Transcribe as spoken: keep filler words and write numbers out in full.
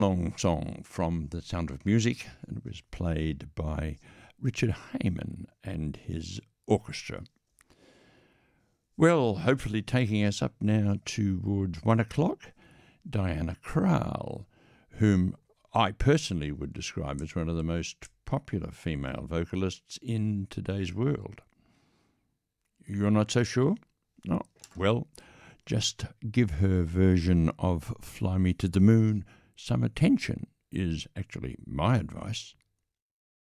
long song from The Sound of Music, and it was played by Richard Heyman and his orchestra. Well, hopefully taking us up now towards one o'clock, Diana Krall, whom I personally would describe as one of the most popular female vocalists in today's world. You're not so sure? No. Well, just give her version of Fly Me to the Moon some attention is actually my advice.